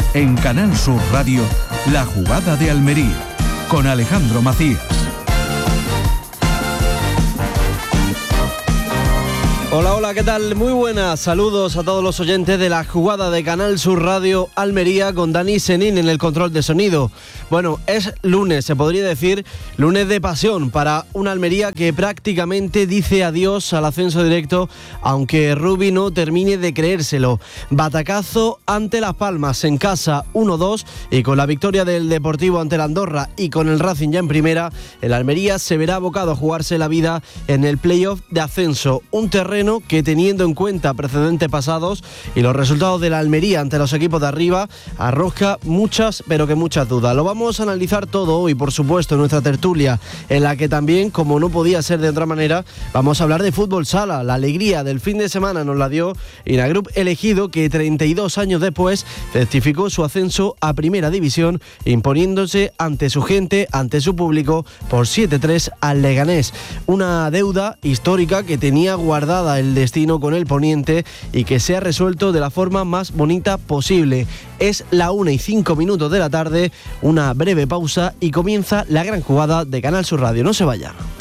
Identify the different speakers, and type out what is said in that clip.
Speaker 1: En Canal Sur Radio, La Jugada de Almería, con Alejandro Macías.
Speaker 2: Hola, ¿qué tal? Muy buenas, saludos a todos los oyentes de La Jugada de Canal Sur Radio Almería con Dani Senín en el control de sonido. Bueno, es lunes, se podría decir, lunes de pasión para una Almería que prácticamente dice adiós al ascenso directo, aunque Rubi no termine de creérselo. Batacazo ante Las Palmas en casa 1-2 y con la victoria del Deportivo ante el Andorra y con el Racing ya en primera, el Almería se verá abocado a jugarse la vida en el playoff de ascenso. Un terreno que, teniendo en cuenta precedentes pasados y los resultados de la Almería ante los equipos de arriba, arroja muchas, pero que muchas dudas. Lo vamos a analizar todo hoy, por supuesto, en nuestra tertulia, en la que también, como no podía ser de otra manera, vamos a hablar de fútbol sala. La alegría del fin de semana nos la dio Inagrup Elegido, que 32 años después certificó su ascenso a Primera División, imponiéndose ante su gente, ante su público, por 7-3 al Leganés. Una deuda histórica que tenía guardada el destino con el Poniente y que se ha resuelto de la forma más bonita posible. Es la 1:05 de la tarde, una breve pausa y comienza la gran jugada de Canal Sur Radio. No se vaya.